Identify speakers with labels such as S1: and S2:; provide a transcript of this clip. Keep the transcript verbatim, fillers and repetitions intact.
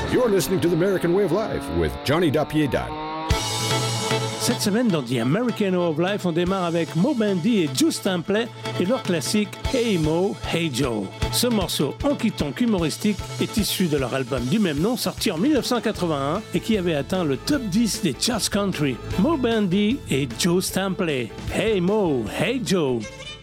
S1: You're listening to the American Way of Life with Johnny Dapiedad.
S2: Cette semaine, dans The American Way of Life, on démarre avec Moe Bandy et Juice Templey et leur classique Hey Mo, Hey Joe. Ce morceau honky-tonk humoristique est issu de leur album du même nom, sorti en dix-neuf cent quatre-vingt-un et qui avait atteint le top dix des charts country. Moe Bandy et Juice Templey. Hey Mo, Hey Joe.